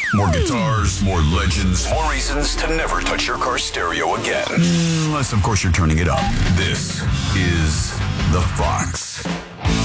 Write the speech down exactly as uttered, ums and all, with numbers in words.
More guitars, more legends, more reasons to never touch your car stereo again. Unless, of course, you're turning it up. This